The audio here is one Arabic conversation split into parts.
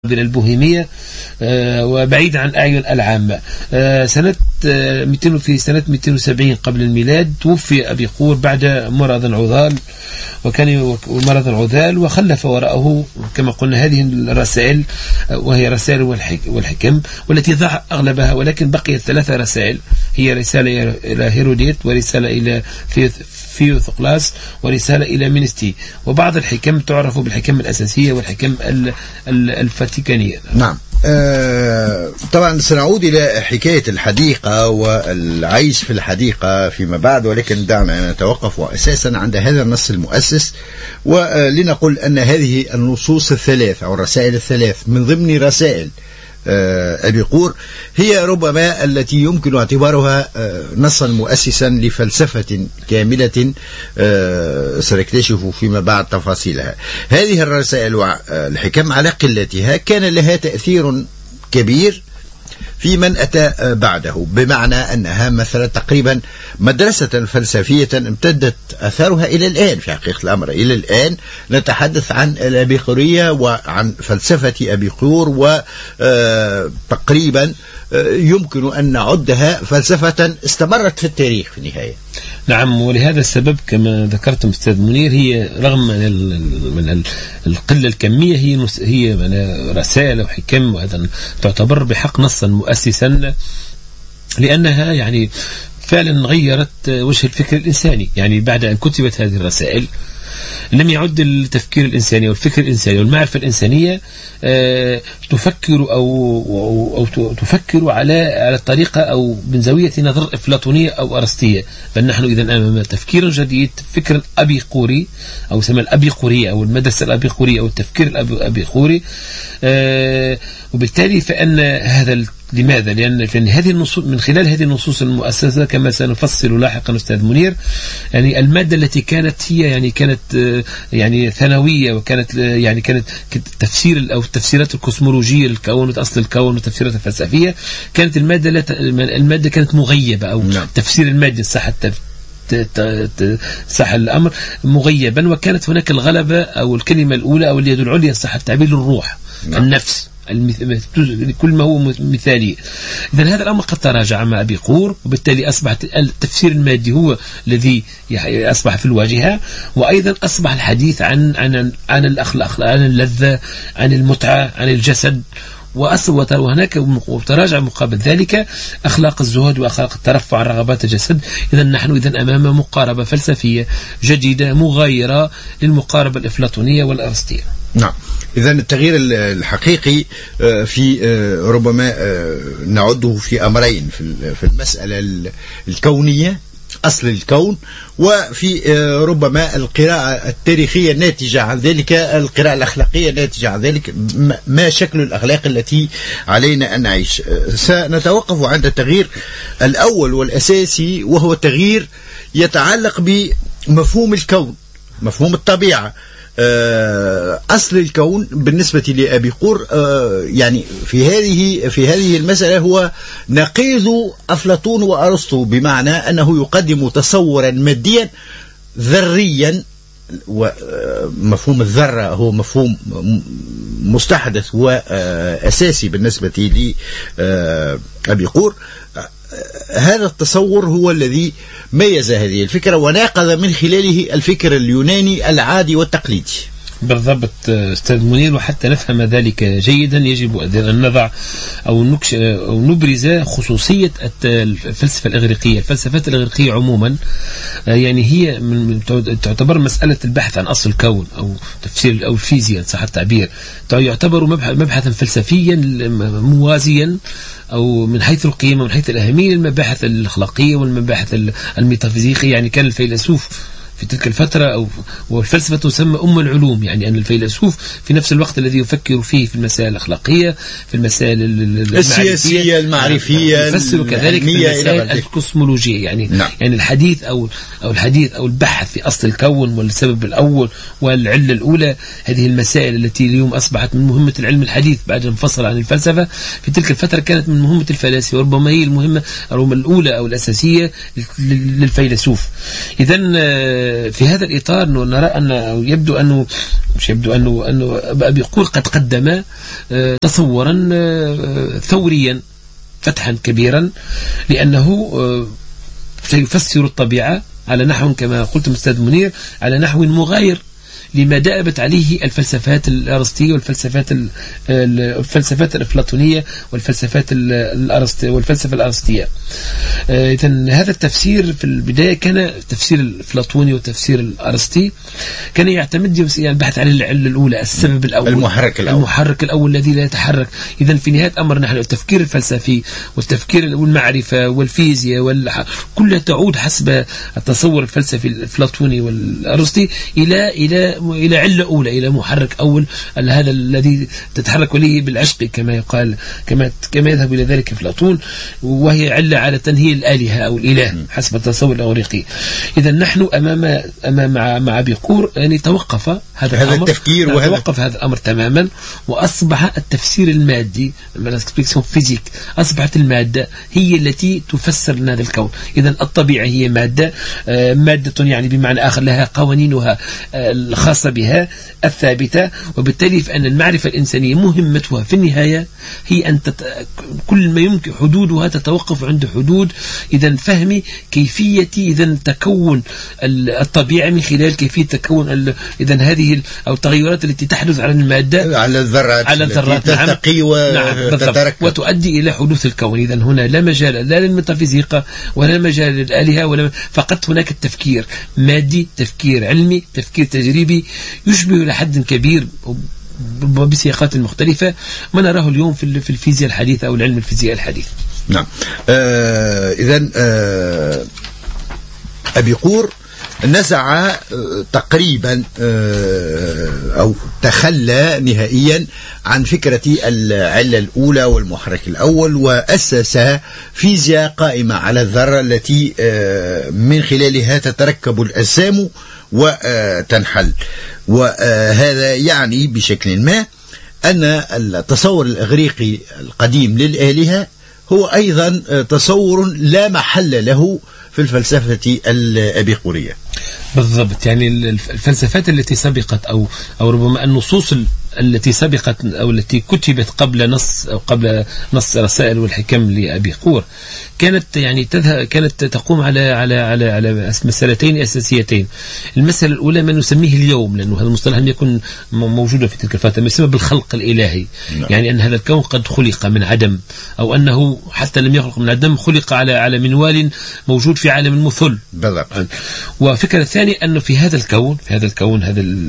البوهيمية وبعيد عن أعين العامة. في سنة 270 قبل الميلاد توفي أبي قور بعد مرض عضال، وكان مرض عضال، وخلف وراءه كما قلنا هذه الرسائل، وهي رسائل والحكم، والتي ضاع أغلبها، ولكن بقيت 3 رسائل، هي رسالة إلى هيروديت، ورسالة إلى فيوثقلاس، ورسالة إلى مينستي. وبعض الحكم تعرف بالحكم الأساسية والحكم الفاتيكانية. نعم. طبعا سنعود إلى حكاية الحديقة والعيش في الحديقة فيما بعد، ولكن دعنا نتوقف أساسا عند هذا النص المؤسس، ولنقول أن هذه النصوص الثلاث أو الرسائل الثلاث من ضمن رسائل أبي قور هي ربما التي يمكن اعتبارها نصا مؤسسا لفلسفة كاملة سنكتشف فيما بعد تفاصيلها. هذه الرسائل والحكم على قلتها كان لها تأثير كبير في من أتى بعده، بمعنى أنها مثلا تقريبا مدرسة فلسفية امتدت أثارها إلى الآن. في حقيقة الأمر إلى الآن نتحدث عن الأبيقورية وعن فلسفة أبي قور، وتقريبا يمكن أن نعدها فلسفة استمرت في التاريخ في النهاية. نعم، ولهذا السبب كما ذكرتم أستاذ منير، هي رغم من القلة الكمية هي رسائل وحكم، وهذا تعتبر بحق نصا مؤسسا، لأنها يعني فعلا غيرت وجه الفكر الإنساني. يعني بعد أن كتبت هذه الرسائل لم يعد التفكير الإنساني والفكر الإنساني والمعرفة الإنسانية تفكر أو تفكر على الطريقة أو من زاوية نظر أفلاطونية أو أرسطية، بل نحن إذن أمام تفكير جديد، فكر أبيقوري أو يسمى الأبيقورية أو المدرسة الأبيقورية أو التفكير الأبيقوري. وبالتالي فإن هذا لماذا؟ لأن هذه النصوص، من خلال هذه النصوص المؤسسة كما سنفصل لاحقا أستاذ منير، يعني المادة التي كانت هي يعني ثانوية، وكانت يعني كانت تفسير أو التفسيرات الكوسمولوجية للكون وأصل الكون والتفسيرات الفلسفية، كانت المادة كانت مغيبة، أو تفسير المادة صح الأمر مغيبا، وكانت هناك الغلبة أو الكلمة الأولى أو اليد العليا صح التعبير للروح، النفس، كل ما هو مثالي. إذن هذا الأمر قد تراجع مع أبي قور، وبالتالي أصبح التفسير المادي هو الذي أصبح في الواجهة، وأيضا أصبح الحديث عن الأخلاق، عن اللذة، عن المتعة، عن الجسد، وهناك وتراجع مقابل ذلك أخلاق الزهد وأخلاق الترفع عن رغبات الجسد. إذن نحن أمام مقاربة فلسفية جديدة مغايرة للمقاربة الأفلاطونية والأرسطية. نعم. إذن التغيير الحقيقي في ربما نعده في أمرين، في المسألة الكونية، أصل الكون، وفي ربما القراءة التاريخية الناتجة عن ذلك، القراءة الأخلاقية الناتجة عن ذلك، ما شكل الأخلاق التي علينا أن نعيش. سنتوقف عند التغيير الأول والأساسي، وهو تغيير يتعلق بمفهوم الكون، مفهوم الطبيعة. أصل الكون بالنسبة لأبي قور يعني في هذه المسألة هو نقيض أفلاطون وأرسطو، بمعنى أنه يقدم تصورا ماديا ذريا، ومفهوم الذرة هو مفهوم مستحدث وأساسي بالنسبة لأبي قور. هذا التصور هو الذي ميز هذه الفكرة، وناقض من خلاله الفكر اليوناني العادي والتقليدي. بالضبط أستاذ منير، وحتى نفهم ذلك جيدا يجب أن نضع أو نبرز خصوصية الفلسفة الإغريقية. الفلسفات الإغريقية عموما يعني هي تعتبر مسألة البحث عن أصل الكون أو تفسير أو الفيزياء صح التعبير، يعتبر مبحثا فلسفيا موازيا أو من حيث القيمة ومن حيث الأهمية للمباحث الأخلاقية والمباحث الميتافيزيقية. يعني كان الفيلسوف في تلك الفترة والفلسفة تسمى العلوم، يعني أن الفيلسوف في نفس الوقت الذي يفكر فيه في المسائل الأخلاقية، في المسائل السياسية المعرفية، يفسر كذلك في المسائل الكوسمولوجية، يعني الحديث أو البحث في أصل الكون والسبب الأول والعلة الأولى. هذه المسائل التي اليوم أصبحت من مهمة العلم الحديث بعد أن انفصل عن الفلسفة، في تلك الفترة كانت من مهمة الفلاسفة، وربما هي المهمة الأولى أو الأساسية للفيلسوف. إذن في هذا الإطار نرى أن يبدو أنه بيقول قد قدم تصورا ثوريا فتحا كبيرا، لأنه سيفسر الطبيعة على نحو كما قلت أستاذ منير على نحو مغاير لما دأبت عليه الفلسفات الأرسطية والفلسفات الأفلاطونية والفلسفة الأرسطية. إذن هذا التفسير في البداية كان التفسير الأفلاطوني والتفسير الأرسطي كان يعتمد البحث عن العلة الأولى، السبب الأول، المحرك الأول الذي لا يتحرك. إذن في نهاية الأمر نحن التفكير الفلسفي والتفكير والمعرفة والفيزياء كلها تعود حسب التصور الفلسفي الأفلاطوني والأرسطي إلى علة أولى، إلى محرك أول، هذا الذي تتحرك إليه بالعشق كما يقال، كما يذهب إلى ذلك أفلاطون، وهي علة عادة هي الآلهة أو الإله حسب التصور الأغريقي. إذا نحن أمام مع بيقور يعني توقف هذا الأمر، توقف هذا الأمر تماما، وأصبح التفسير المادي فيزيك، أصبحت المادة هي التي تفسر لنا هذا الكون. إذا الطبيعة هي مادة يعني بمعنى آخر لها قوانينها الخاصة بها الثابتة، وبالتالي فإن المعرفة الإنسانية مهمتها في النهاية هي أن كل ما يمكن حدودها تتوقف عند حدود إذا فهم كيفية تكون الطبيعة من خلال كيفية تكون إذا هذه أو التغيرات التي تحدث على المادة على الذرات تلتقي وتتركب وتؤدي إلى حدوث الكون. إذا هنا لا مجال لا للميتافيزيقا ولا مجال للآلهة فقط هناك التفكير مادي، تفكير علمي، تفكير تجريبي يشبه لحد كبير بسياقات مختلفة ما نراه اليوم في الفيزياء الحديثة أو العلم الفيزياء الحديث. نعم. إذن أبيقور نزع تقريبا أو تخلى نهائيا عن فكرة العلة الأولى والمحرك الأول، وأسس فيزياء قائمة على الذرة التي من خلالها تتركب الأجسام وتنحل. وهذا يعني بشكل ما أن التصور الإغريقي القديم للآلهة هو أيضا تصور لا محل له في الفلسفة الأبيقورية. بالضبط، يعني الفلسفات التي سبقت أو ربما النصوص التي سبقت أو التي كتبت قبل نص رسائل والحكم لأبيقور كانت تقوم على مسألتين أساسيتين. المسألة الأولى ما نسميه اليوم، لأنه هذا المصطلح لم يكن موجودا في تلك الفترة، ما يسمى بالخلق الإلهي. يعني أن هذا الكون قد خلق من عدم، أو أنه حتى لم يخلق من عدم، خلق على منوال موجود في عالم المثل. وفكرة الثانية أنه في هذا الكون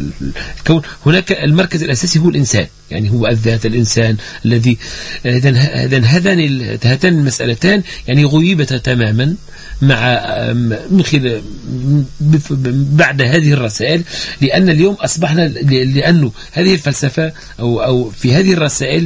هناك المركز الأساسي هو الإنسان، يعني هو الذات الإنسان الذي هاتان المسألتان يعني غيبتا تماما من خلال بعد هذه الرسائل، لأن اليوم أصبحنا لأنه هذه الفلسفة أو في هذه الرسائل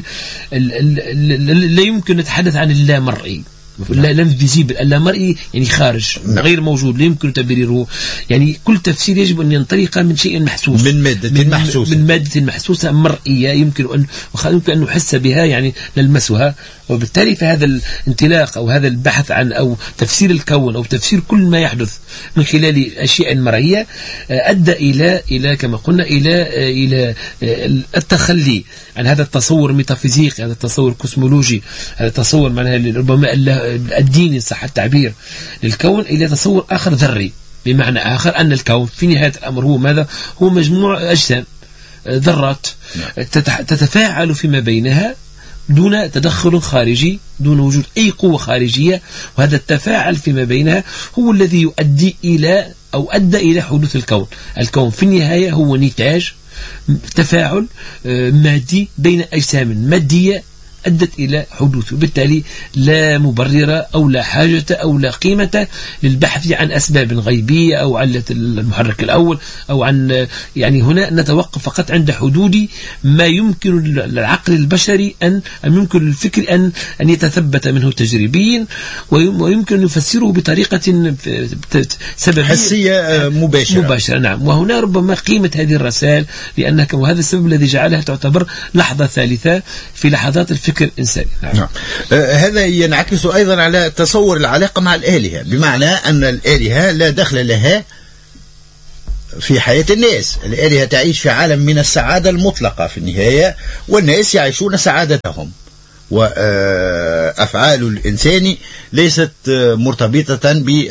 لا يمكن نتحدث عن اللامرئي، لا فيزيبل، اللامرئي يعني خارج غير موجود، لا يمكن تبريره. يعني كل تفسير يجب أن ينطلق من شيء محسوس، من مادة محسوسة مرئية يمكن أن نحس بها، يعني نلمسها. وبالتالي فهذا الانطلاق أو هذا البحث عن أو تفسير الكون أو تفسير كل ما يحدث من خلال أشياء مرئية أدى إلى كما قلنا إلى التخلي عن هذا التصور الميتافيزيقي، هذا التصور الكوسمولوجي، هذا التصور معناها ربما الديني صح التعبير للكون، إلى تصور آخر ذري. بمعنى آخر أن الكون في نهاية الأمر هو ماذا؟ هو مجموعة أجسام، ذرات تتفاعل فيما بينها دون تدخل خارجي، دون وجود أي قوة خارجية، وهذا التفاعل فيما بينها هو الذي يؤدي إلى أو أدى إلى حدوث الكون. الكون في النهاية هو نتاج تفاعل مادي بين أجسام مادية أدت إلى حدوثه. بالتالي لا مبرر أو لا حاجة أو لا قيمة للبحث عن أسباب غيبية أو علة المحرك الأول أو عن، يعني هنا نتوقف فقط عند حدود ما يمكن العقل البشري أن يمكن الفكر أن يتثبت منه تجريبيا، ويمكن أن يفسره بطريقة سببية حسية مباشرة. نعم. وهنا ربما قيمة هذه الرسائل، لأنها وهذا السبب الذي جعلها تعتبر لحظة ثالثة في لحظات الفكر الإنساني. نعم. هذا ينعكس أيضا على تصور العلاقة مع الآلهة، بمعنى أن الآلهة لا دخل لها في حياة الناس. الآلهة تعيش في عالم من السعادة المطلقة في النهاية، والناس يعيشون سعادتهم، وأفعال الإنسان ليست مرتبطة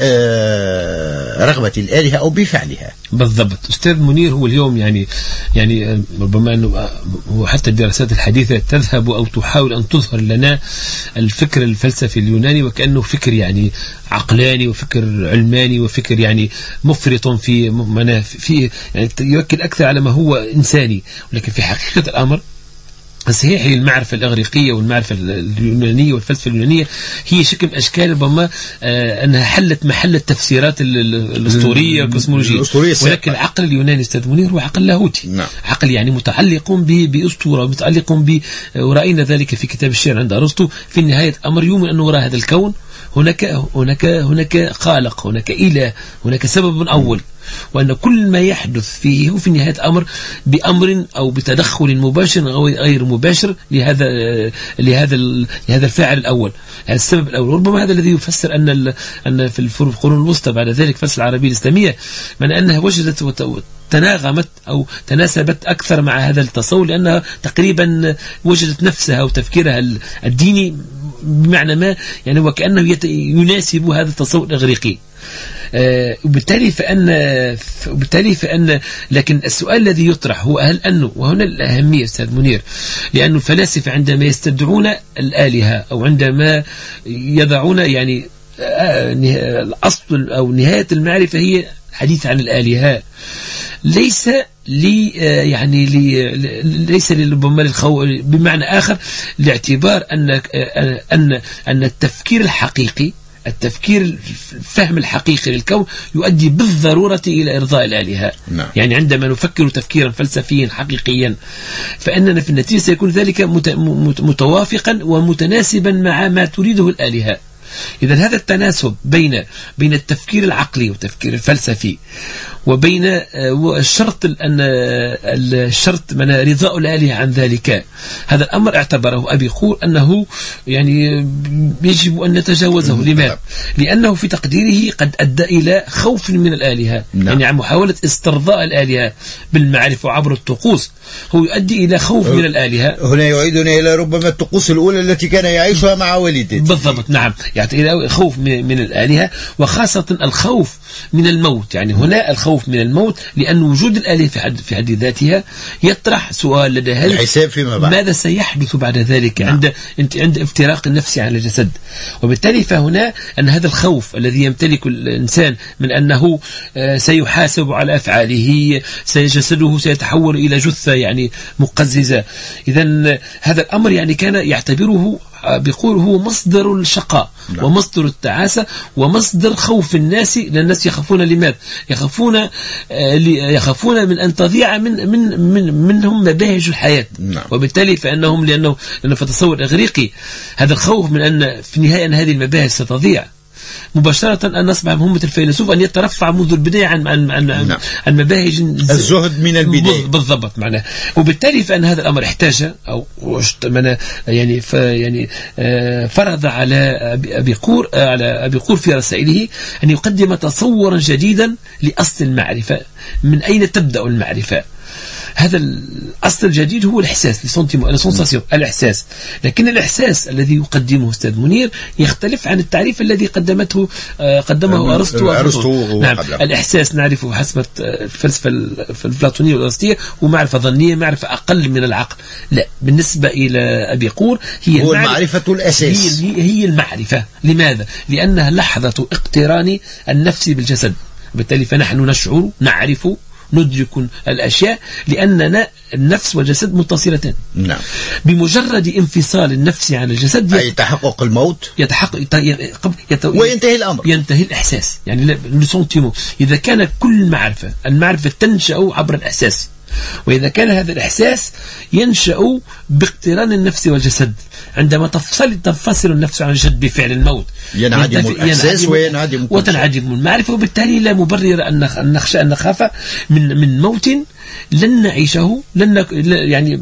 برغبة الآلهة أو بفعلها. بالضبط. أستاذ منير، هو اليوم يعني ربما أنه هو حتى الدراسات الحديثة تذهب أو تحاول أن تظهر لنا الفكر الفلسفي اليوناني وكأنه فكر يعني عقلاني وفكر علماني وفكر يعني مفرط في يعني يؤكد أكثر على ما هو إنساني، ولكن في حقيقة الأمر صحيح المعرفة الإغريقية والمعرفة اليونانية والفلسفة اليونانية هي شكل من أشكال ربما أنها حلت محل التفسيرات الأسطورية والكوسمولوجية، ولكن العقل اليوناني أستاذ منير هو عقل لاهوتي. نعم. عقل يعني متعلق بأسطورة، متعلق ورأينا ذلك في كتاب الشعر عند أرسطو. في نهاية الأمر يؤمن أن وراء هذا الكون هناك خالق، هناك إله، هناك سبب أول، وأن كل ما يحدث فيه هو في نهاية الأمر بأمر أو بتدخل مباشر أو غير مباشر لهذا الفاعل الأول، هذا السبب الأول. ربما هذا الذي يفسر أن في القرون الوسطى بعد ذلك فلسفة العربية الإسلامية من أنها وجدت تناغمت أو تناسبت أكثر مع هذا التصور، لأنها تقريبا وجدت نفسها وتفكيرها الديني بمعنى ما يعني وكأنه يناسب هذا التصور الإغريقي. وبالتالي فأن لكن السؤال الذي يطرح هو هل أنه، وهنا الأهمية أستاذ منير، لأن الفلاسفة عندما يستدعون الآلهة أو عندما يضعون يعني الأصل أو نهاية المعرفة هي حديث عن الآلهة، ليس ربما بمعنى آخر لاعتبار أن التفكير الحقيقي، الفهم الحقيقي للكون يؤدي بالضرورة إلى إرضاء الآلهة. نعم. يعني عندما نفكر تفكيرا فلسفيا حقيقيا فإننا في النتيجة سيكون ذلك متوافقا ومتناسبا مع ما تريده الآلهة. إذا هذا التناسب بين التفكير العقلي والتفكير الفلسفي وبين الشرط من رضاء الآلهة عن ذلك، هذا الأمر اعتبره أبي قور أنه يعني يجب أن نتجاوزه. لماذا؟ لأنه في تقديره قد أدى إلى خوف من الآلهة. نعم. يعني عن محاولة استرضاء الآلهة بالمعرفة وعبر الطقوس هو يؤدي إلى خوف من الآلهة. هنا يعيدنا إلى ربما الطقوس الأولى التي كان يعيشها مع والدته. بالضبط. نعم. يعني إلى خوف من الآلهة، وخاصة الخوف من الموت. يعني هنا الخوف من الموت لأن وجود الآلهة في حد ذاتها يطرح سؤال لدى الحساب فيما بعد، ماذا سيحدث بعد ذلك عند افتراق النفس عن الجسد. وبالتالي فهنا أن هذا الخوف الذي يمتلك الإنسان من أنه سيحاسب على أفعاله، جسده سيتحول إلى جثة يعني مقززة. إذن هذا الأمر يعني كان يعتبره بيقول هو مصدر الشقاء. نعم. ومصدر التعاسة ومصدر خوف الناس، لأن الناس يخافون. لماذا؟ يخافون من أن تضيع منهم مباهج الحياة. نعم. وبالتالي فإنهم لأنه في التصور الإغريقي هذا الخوف من أن في النهاية أن هذه المباهج ستضيع مباشرة، أن نصبح مهمة الفيلسوف أن يترفع منذ البداية عن مباهج الزهد من البداية. بالضبط معناه. وبالتالي فإن هذا الأمر احتاج أو يعني فرض على أبي قور في رسائله أن يقدم تصورا جديدا لأصل المعرفة، من أين تبدأ المعرفة. هذا الأصل الجديد هو الإحساس، الإحساس. لكن الإحساس الذي يقدمه أستاذ منير يختلف عن التعريف الذي قدمه أرسطو. نعم. الإحساس نعرفه حسب الفلسفة الأفلاطونية والأرسطية ومعرفة ظنية، معرفة أقل من العقل. لا، بالنسبة إلى أبي قور هو المعرفة الأساس، هي المعرفة. لماذا؟ لأنها لحظة اقتران النفس بالجسد. بالتالي فنحن نشعر، نعرف، ندرك الأشياء لأننا النفس والجسد متصلتان. نعم. بمجرد انفصال النفس عن الجسد أي تحقق الموت وينتهي الأمر، ينتهي الإحساس. يعني السنتيمون. إذا كان كل المعرفة تنشأ عبر الإحساس، وإذا كان هذا الإحساس ينشأ باقتران النفس والجسد، عندما تنفصل النفس عن الجسد بفعل الموت ينعدم الإحساس وتنعدم المعرفة. وبالتالي لا مبرر أن نخشى أن نخاف من موت لن نعيشه، يعني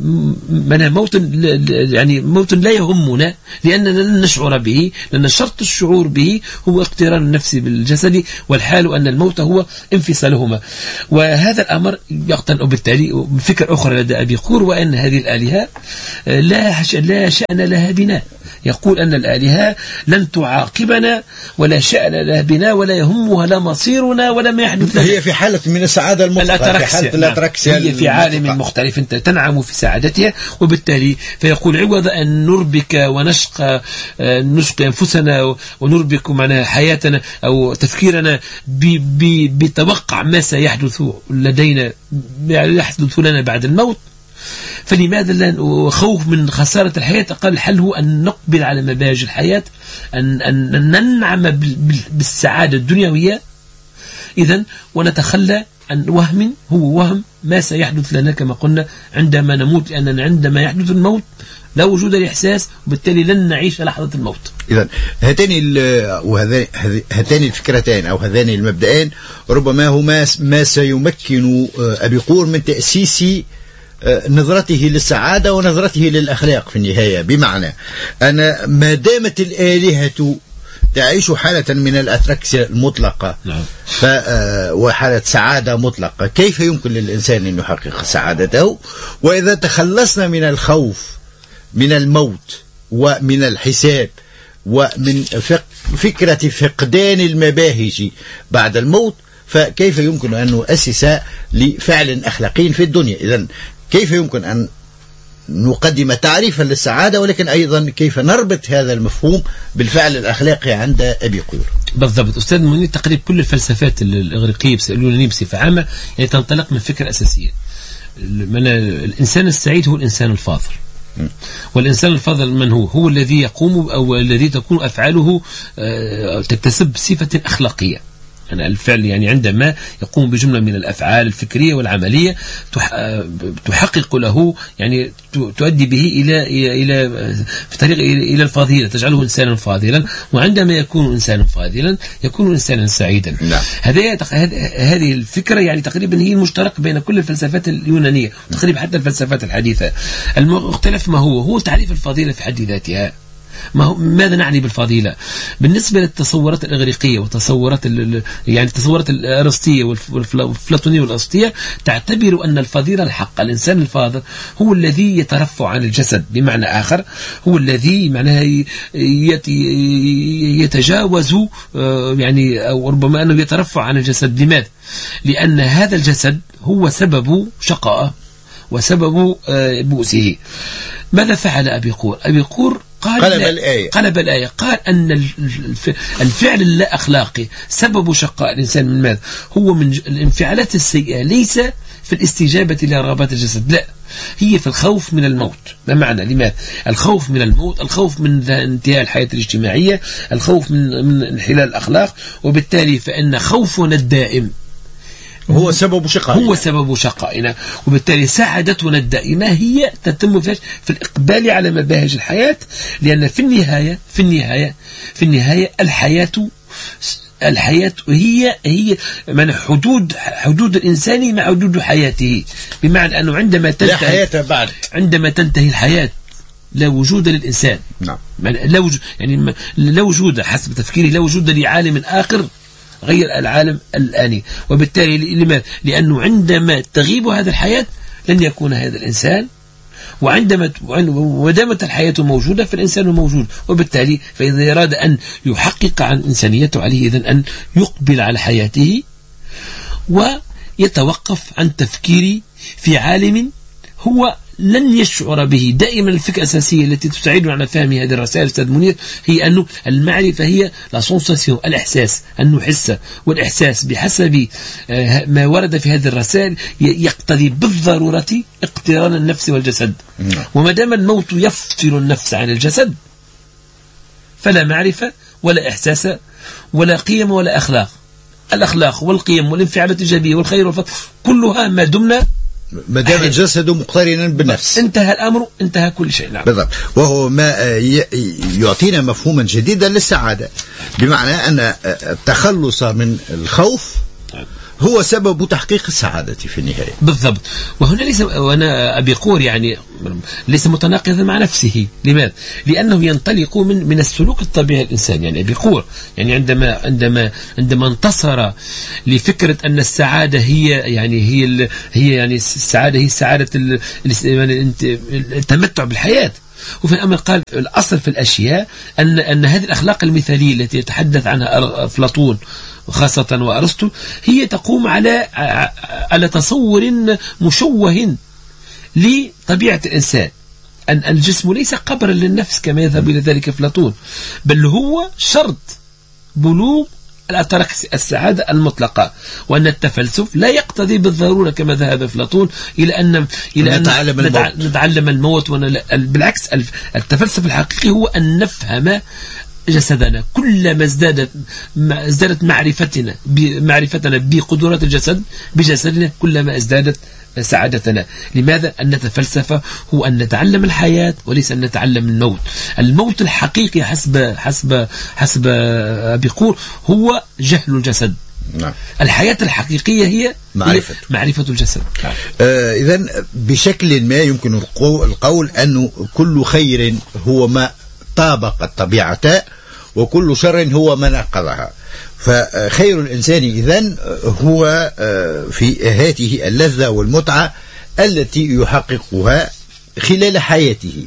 موت لا يهمنا لأننا لن نشعر به، لأن شرط الشعور به هو اقتران النفس بالجسد، والحال أن الموت هو انفصالهما. وهذا الأمر يقتنع بالتالي فكرة أخرى لدى أبي قور، وأن هذه الآلهة لا شأن لها بنا. يقول أن الآلهة لن تعاقبنا ولا شأن لها بنا ولا يهمها لا مصيرنا ولا ما يحدث لنا. هي في حالة من السعادة المطلقة، في حالة الأتراكسيا، هي في عالم مختلف تنعم في سعادتها، وبالتالي فيقول عوض أن نربك ونشقى أنفسنا ونربك معنا حياتنا أو تفكيرنا بتوقع ما سيحدث لدينا، يحدث لنا بعد الموت، فلماذا لا خوف من خسارة الحياة؟ قال الحل هو أن نقبل على مباهج الحياة، أن ننعم بالسعادة الدنيوية إذن، ونتخلى عن وهم هو وهم ما سيحدث لنا كما قلنا عندما نموت، لأننا عندما يحدث الموت لا وجود الإحساس، وبالتالي لن نعيش لحظة الموت. إذن هاتان الفكرتين أو هذان المبدأين ربما هما ما سيمكن أبي قور من تأسيس نظرته للسعادة ونظرته للأخلاق في النهاية. بمعنى أن ما دامت الآلهة تعيش حالة من الأتراكسيا المطلقة وحالة سعادة مطلقة، كيف يمكن للإنسان أن يحقق سعادته؟ وإذا تخلصنا من الخوف من الموت ومن الحساب ومن فكرة فقدان المباهج بعد الموت، فكيف يمكن أن نؤسس لفعل أخلاقي في الدنيا؟ إذن كيف يمكن أن نقدم تعريفا للسعادة، ولكن أيضا كيف نربط هذا المفهوم بالفعل الأخلاقي عند أبي قور؟ بالضبط أستاذ منير، تقريبا كل الفلسفات الإغريقية بيسألونني بصفة عامة يعني تنطلق من فكرة أساسية، من الإنسان السعيد هو الإنسان الفاضل. والإنسان الفاضل من هو الذي يقوم أو الذي تكون أفعاله تكتسب صفة أخلاقية. يعني الفعل يعني عندما يقوم بجملة من الأفعال الفكرية والعملية تحقق له، يعني تؤدي به إلى في طريق إلى الفضيلة، تجعله إنسانا فاضلا، وعندما يكون إنسانا فاضلا يكون إنسانا سعيدا. هذه الفكرة يعني تقريبا هي المشترك بين كل الفلسفات اليونانية، تقريبا حتى الفلسفات الحديثة. المختلف ما هو تعريف الفضيلة في حد ذاتها. ماذا نعني بالفضيلة؟ بالنسبة للتصورات الإغريقية وتصورات يعني التصورات الأرسطية والفلاطونية والأرسطية تعتبر أن الفضيلة الحق، الإنسان الفاضل هو الذي يترفع عن الجسد، بمعنى آخر هو الذي معناها يتجاوز يعني أو ربما أنه يترفع عن الجسد. لماذا؟ لأن هذا الجسد هو سبب شقائه وسبب بؤسه. ماذا فعل أبي قور؟ أبي قور قلب الآية، قال أن الفعل اللا أخلاقي سبب شقاء الإنسان من ماذا؟ هو من الانفعالات السيئة، ليس في الاستجابة لرغبات الجسد، لا، هي في الخوف من الموت. ما معنى؟ لماذا؟ الخوف من الموت، الخوف من انتهاء الحياة الاجتماعية، الخوف من انحلال الأخلاق، وبالتالي فإن خوفنا الدائم هو سبب شقائنا، وبالتالي سعادتنا الدائمة هي تتم في الإقبال على مباهج الحياة، لأن في النهاية الحياة هي من حدود الإنسان مع حدود حياته، بمعنى أنه عندما تنتهي الحياة لا وجود للإنسان. نعم. لا وجود حسب تفكيري، لا وجود لعالم آخر غير العالم الآني، وبالتالي لماذا؟ لأنه عندما تغيب هذا الحياة لن يكون هذا الإنسان، ودامت الحياة موجودة فالإنسان موجود، وبالتالي فإذا أراد أن يحقق عن إنسانيته عليه إذن أن يقبل على حياته ويتوقف عن تفكير في عالم هو لن يشعر به. دائما الفكرة الأساسية التي تساعدنا على فهم هذه الرسائل أستاذ منير هي أنه المعرفة هي لا سونساسيون، الإحساس، أن نحس، والإحساس بحسب ما ورد في هذه الرسائل يقتضي بالضرورة اقتران النفس والجسد. وما دام الموت يفصل النفس عن الجسد فلا معرفة ولا إحساس ولا قيم ولا أخلاق. الأخلاق والقيم والانفعالات الإيجابية والخير والفضل كلها ما دمنا ما دام الجسد مقترنا بالنفس، انتهى الأمر، انتهى كل شيء. نعم. بالضبط. وهو ما يعطينا مفهوما جديدا للسعادة، بمعنى أن التخلص من الخوف هو سبب تحقيق السعادة في النهاية. بالضبط. وهنا ليس، وأنا أبيقور يعني ليس متناقضا مع نفسه. لماذا؟ لأنه ينطلق من السلوك الطبيعي الإنسان. يعني أبيقور يعني عندما انتصر لفكرة أن السعادة هي يعني السعادة هي سعادة التمتع بالحياة. وفي الأمر قال الأصل في الأشياء أن هذه الأخلاق المثالية التي يتحدث عنها أفلاطون وخاصة وأرسطو هي تقوم على تصور مشوه لطبيعة الإنسان، أن الجسم ليس قبرا للنفس كما يذهب إلى ذلك أفلاطون، بل هو شرط بلوغ السعادة المطلقة، وأن التفلسف لا يقتضي بالضرورة كما ذهب أفلاطون إلى أن نتعلم الموت. بالعكس، التفلسف الحقيقي هو أن نفهم جسدنا. كلما ازدادت معرفتنا بقدرات الجسد بجسدنا كلما ازدادت سعادتنا. لماذا؟ أن نتفلسف هو أن نتعلم الحياة وليس أن نتعلم الموت. الموت الحقيقي حسب أبيقور هو جهل الجسد. نعم. الحياة الحقيقية هي معرفة الجسد. إذن بشكل ما يمكن القول أنه كل خير هو ما طابق الطبيعة وكل شر هو ما نقضها. فخير الإنسان إذن هو في هذه اللذة والمتعة التي يحققها خلال حياته.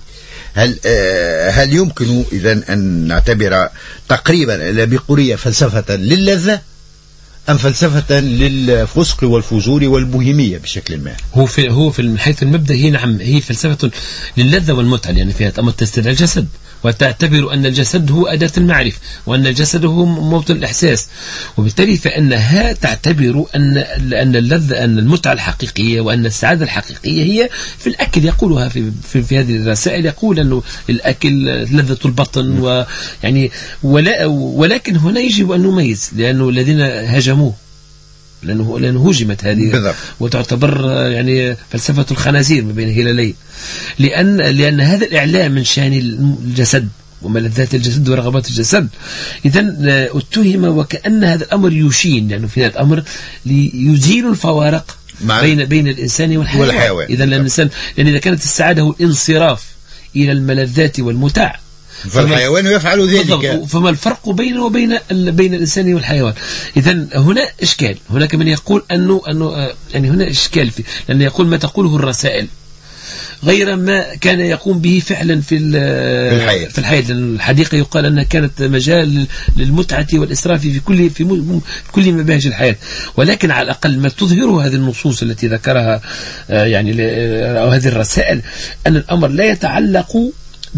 هل يمكن إذن أن نعتبر تقريبا الأبيقورية فلسفة للذة أم فلسفة للفسق والفجور والبوهيمية بشكل ما؟ هو في حيث المبدأ هي فلسفة للذة والمتعة، لأن فيها تأمر تستدعي الجسد وتعتبر أن الجسد هو أداة المعرفة وأن الجسد هو موطن الإحساس، وبالتالي فإنها تعتبر أن اللذة، أن المتعة الحقيقية وأن السعادة الحقيقية هي في الأكل. يقولها في هذه الرسائل، يقول أنه الأكل لذة البطن ويعني ولكن هنا يجب أن نميز، لأنه الذين هاجموه لأنه هجمت هذه بالضبط. وتعتبر يعني فلسفة الخنازير ما بين هلالين، لأن هذا الإعلام من شأن الجسد وملذات الجسد ورغبات الجسد إذن اتهم وكأن هذا الأمر يشين، لأنه في هذا الأمر ليزيل الفوارق بين الإنسان والحيوان. إذن الإنسان، لأن إذا كانت السعادة هو الانصراف إلى الملذات والمتاع فالحيوان يفعل ذلك، فما الفرق بينه وبين الإنسان والحيوان؟ إذن هنا إشكال. هناك من يقول أنه يعني هنا إشكال لأنه يقول ما تقوله الرسائل غير ما كان يقوم به فعلا في الحياة. لأن الحديقة يقال أنها كانت مجال للمتعة والإسراف في كل مباهج الحياة، ولكن على الأقل ما تظهره هذه النصوص التي ذكرها يعني أو هذه الرسائل أن الأمر لا يتعلق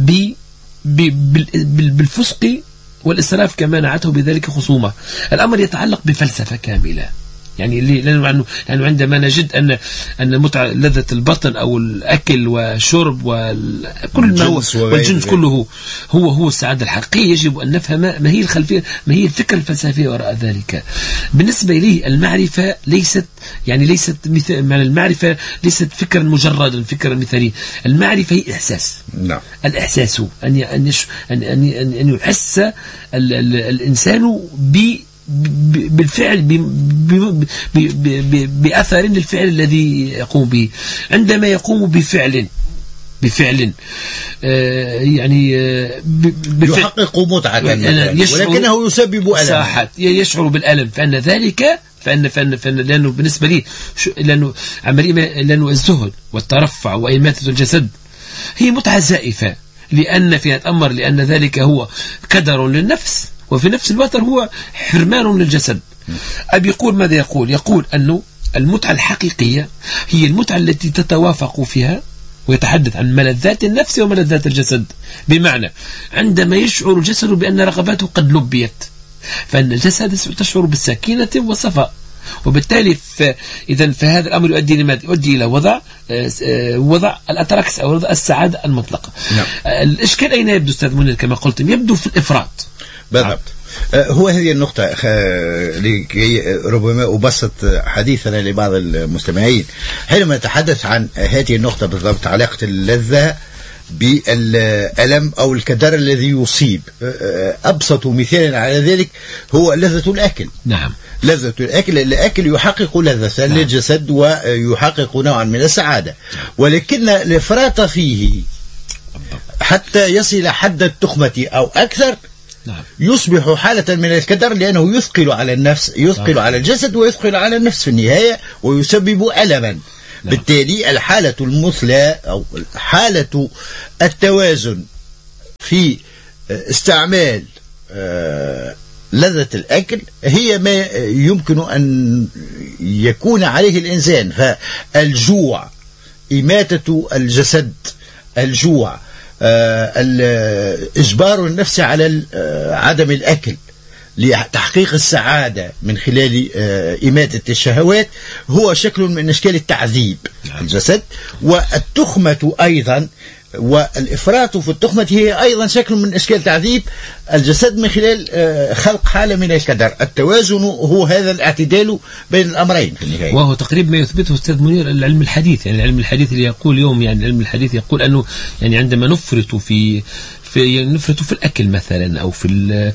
بالفسق والإسراف كما نعته بذلك خصومة. الأمر يتعلق بفلسفة كاملة، يعني لأنه عندما نجد أن متعة لذة البطن أو الأكل والشرب وكل ما هو والجنس كله هو السعادة الحقيقية، يجب أن نفهم ما هي الخلفية، ما هي الفكرة الفلسفية وراء ذلك. بالنسبة لي المعرفة ليست معنى المعرفة ليست فكرا مجردا، فكرا مثاليا. المعرفة هي إحساس. نعم. الإحساس أن يحس الإنسان بالفعل بأثر للفعل الذي يقوم به. عندما يقوم بفعل يعني يحقق متعة ولكنه يسبب ألم، يشعر بالألم، فأن ذلك لأنه بالنسبة لي لأنه الزهد والترفع وإماتة الجسد هي متعة زائفة، لأن فيها الأمر لأن ذلك هو كدر للنفس وفي نفس الوقت هو حرمان للجسد. أبي يقول ماذا يقول أنه المتعة الحقيقية هي المتعة التي تتوافق فيها، ويتحدث عن ملذات النفس وملذات الجسد، بمعنى عندما يشعر الجسد بأن رغباته قد لبيت فإن الجسد تشعر بالسكينة والصفاء، وبالتالي إذن فهذا الأمر يؤدي إلى وضع الأتراكس أو وضع السعادة المطلقة. نعم. الإشكال أين يبدو أستاذ منير؟ كما قلت يبدو في الإفراط. بالضبط. هو هذه النقطة لكي ربما أبسط حديثنا لبعض المستمعين. حينما نتحدث عن هذه النقطة بالضبط، علاقة اللذة بالألم أو الكدر الذي يصيب. أبسط مثال على ذلك هو لذة الأكل. نعم. لذة الأكل، الأكل يحقق لذة للجسد ويحقق نوعا من السعادة، ولكن الإفراط فيه حتى يصل حد التخمة أو أكثر يصبح حالة من الكدر، لأنه يثقل على النفس، يثقل على الجسد ويثقل على النفس في النهاية ويسبب ألما. بالتالي الحالة المثلى أو حالة التوازن في استعمال لذة الأكل هي ما يمكن أن يكون عليه الإنسان. فالجوع، إماتة الجسد، الجوع، إجبار النفس على عدم الأكل لتحقيق السعادة من خلال إماتة الشهوات هو شكل من أشكال التعذيب الجسد. والتخمة أيضا والإفراط في التخمة هي أيضا شكل من أشكال تعذيب الجسد من خلال خلق حالة من الكدر. التوازن هو هذا الاعتدال بين الأمرين في النهاية، وهو تقريبا ما يثبته أستاذ منير العلم الحديث. يعني العلم الحديث اللي يقول اليوم، يعني العلم الحديث يقول أنه يعني عندما نفرط في الأكل مثلا أو في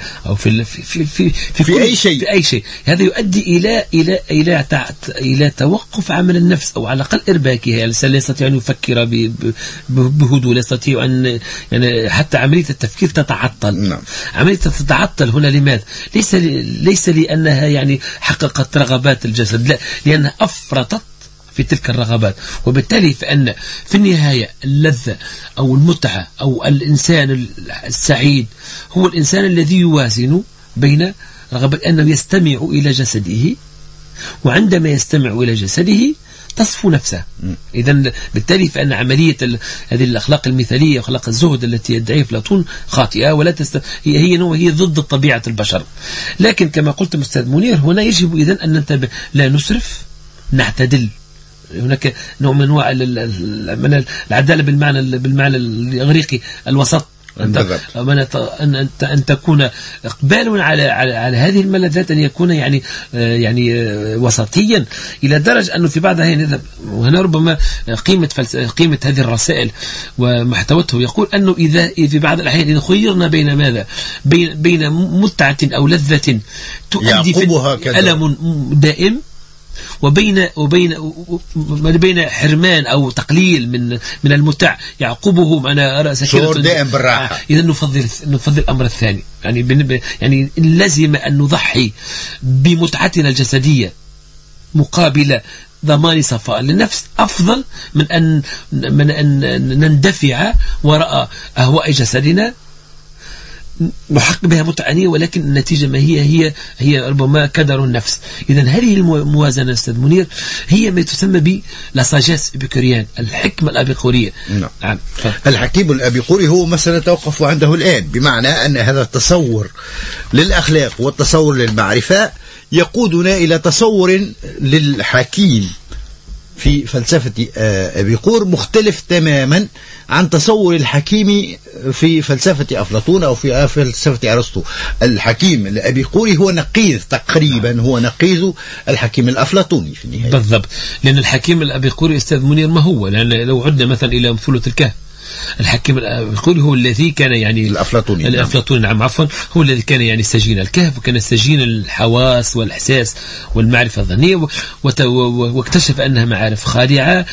أي شيء هذا يؤدي إلى توقف عمل النفس أو على الأقل إرباكها. يعني الإنسان لا يستطيع أن يفكر بهدوء، لا يستطيع أن يعني حتى عملية التفكير تتعطل. عملية تتعطل هنا لماذا؟ ليس لأنها يعني حققت رغبات الجسد، لا، لأنها أفرطت في تلك الرغبات. وبالتالي فإن في النهاية اللذة أو المتعة أو الإنسان السعيد هو الإنسان الذي يوازن بين رغبة أنه يستمع إلى جسده، وعندما يستمع إلى جسده تصفو نفسه. إذن بالتالي فإن عملية هذه الأخلاق المثالية وأخلاق الزهد التي يدعيها أفلاطون خاطئة، ولا هي ضد طبيعة البشر. لكن كما قلت أستاذ منير، هنا يجب إذن أن ننتبه، لا نسرف، نعتدل. هناك نوع من انواع العداله بالمعنى الاغريقي، الوسط. أن تكون إقبال على هذه الملذات أن يكون يعني وسطيا، إلى درجة أنه في بعض الأحيان، وهنا ربما قيمة هذه الرسائل ومحتوته، يقول أنه إذا في بعض الأحيان إذا خيرنا بين ماذا؟ بين متعة أو لذة تؤدي في ألم دائم، وبين حرمان أو تقليل من المتع يعقبه معنا شعور دائم بالراحة. إذا نفضل الأمر الثاني. يعني لازم أن نضحي بمتعتنا الجسدية مقابل ضمان صفاء للنفس، أفضل من أن نندفع وراء أهواء جسدنا نحقق بها متعنية، ولكن النتيجة ما هي ربما كدر النفس. إذا هذه الموازنة أستاذ منير هي ما تسمى بلاساجيس إبيكوريان، الحكمة الأبيقورية. نعم. الحكيم الأبيقوري هو ما سنتوقف عنده الآن، بمعنى أن هذا التصور للأخلاق والتصور للمعرفة يقودنا إلى تصور للحكيم في فلسفة أبيقور مختلف تماما عن تصور الحكيم في فلسفة أفلاطون أو في فلسفة أرسطو. الحكيم الأبيقوري هو نقيض تقريبا، هو نقيض الحكيم الأفلاطوني في النهاية. بالضبط، لأن الحكيم الأبيقوري أستاذ منير ما هو؟ لأن لو عدنا مثلا إلى ثلث الكهف، الحكيم الأبيقوري هو الذي كان يعني الأفلاطوني نعم عفوا، هو الذي كان يعني سجين الكهف، وكان سجين الحواس والإحساس والمعرفة الظنية، واكتشف أنها معارف خادعة،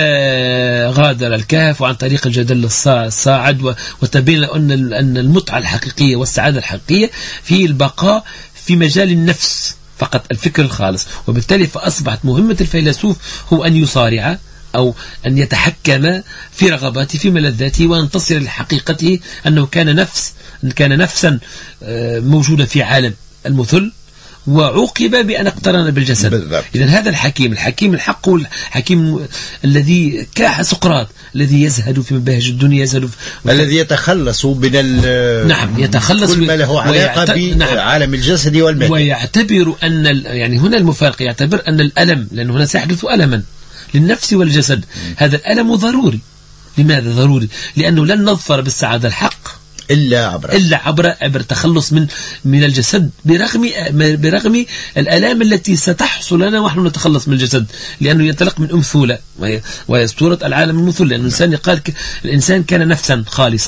فغادر الكهف وعن طريق الجدل الصاعد، وتبين أن المتعة الحقيقية والسعادة الحقيقية في البقاء في مجال النفس فقط، الفكر الخالص. وبالتالي فأصبحت مهمة الفيلسوف هو أن يصارع أو أن يتحكم في رغباته في ملذاته، وينتصر لحقيقته أنه كان نفسا موجودة في عالم المثل، وعوقب بأن اقترن بالجسد. إذن هذا الحكيم الحق، الحكيم الذي كاح سقراط، الذي يزهد في مباهج الدنيا، الذي يتخلص من يتخلص كل ما له علاقة بعالم الجسد والمادة، ويعتبر أن يعني هنا المفارق، يعتبر أن الألم، لأن هنا سيحدث ألما للنفس والجسد، هذا الألم ضروري. لماذا ضروري؟ لأنه لن نظفر بالسعادة الحق إلا عبر تخلص من الجسد، برغم الآلام التي ستحصل لنا ونحن نتخلص من الجسد، لأنه ينطلق من أمثولة وهي أسطورة العالم المثول. لأن الإنسان قال الإنسان كان نفسا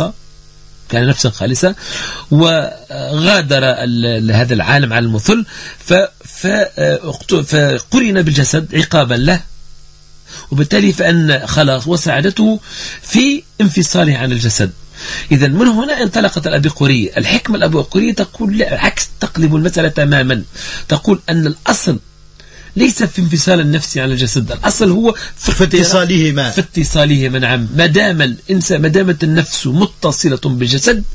خالصة وغادر هذا العالم على المثل، فقرن بالجسد عقابا له، وبالتالي فأن خلاص وسعادته في انفصاله عن الجسد. إذا من هنا انطلقت الأبيقورية. الحكمة الأبيقورية تقول لا، عكس، تقلب المسألة تماما، تقول أن الأصل ليس في انفصال النفس عن الجسد، الأصل هو في اتصالهما. نعم، ما دامت النفس متصلة بالجسد